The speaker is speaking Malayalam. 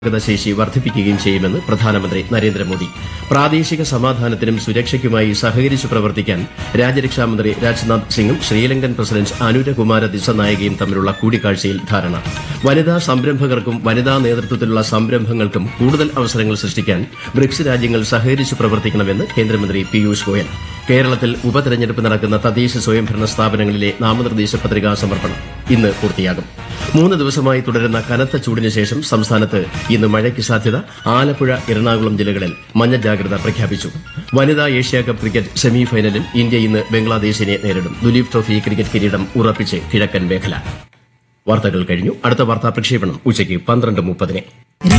ശേഷി വർദ്ധിപ്പിക്കുകയും ചെയ്യുമെന്ന് പ്രധാനമന്ത്രി നരേന്ദ്രമോദി. പ്രാദേശിക സമാധാനത്തിനും സുരക്ഷയ്ക്കുമായി സഹകരിച്ചു പ്രവർത്തിക്കാൻ രാജ്യരക്ഷാമന്ത്രി രാജ്നാഥ് സിംഗും ശ്രീലങ്കൻ പ്രസിഡന്റ് അനുരകുമാര ദിസനായകയും തമ്മിലുള്ള കൂടിക്കാഴ്ചയിൽ ധാരണ. വനിതാ സംരംഭകർക്കും വനിതാ നേതൃത്വത്തിലുള്ള സംരംഭങ്ങൾക്കും കൂടുതൽ അവസരങ്ങൾ സൃഷ്ടിക്കാൻ ബ്രിക്സ് രാജ്യങ്ങൾ സഹകരിച്ചു പ്രവർത്തിക്കണമെന്ന് കേന്ദ്രമന്ത്രി പീയൂഷ് ഗോയൽ. കേരളത്തിൽ ഉപതെരഞ്ഞെടുപ്പ് നടക്കുന്ന തദ്ദേശ സ്വയംഭരണ സ്ഥാപനങ്ങളിലെ നാമനിർദ്ദേശ പത്രികാ സമർപ്പണം ഇന്ന് പൂർത്തിയാകും. 3 ദിവസമായി തുടരുന്ന കനത്ത ചൂടിന് ശേഷം സംസ്ഥാനത്ത് ഇന്ന് മഴയ്ക്ക് സാധ്യത. ആലപ്പുഴ, എറണാകുളം ജില്ലകളിൽ മഞ്ഞ ജാഗ്രത പ്രഖ്യാപിച്ചു. വനിതാ ഏഷ്യാകപ്പ് ക്രിക്കറ്റ് സെമി ഫൈനലിൽ ഇന്ത്യ ഇന്ന് ബംഗ്ലാദേശിനെ നേരിടും. ദുലീപ് ട്രോഫി ക്രിക്കറ്റ് കിരീടം ഉറപ്പിച്ച് കിഴക്കൻ മേഖല. വാർത്തകൾ കഴിഞ്ഞു. അടുത്ത വാർത്താ പ്രക്ഷേപണം ഉച്ചയ്ക്ക് 12:30.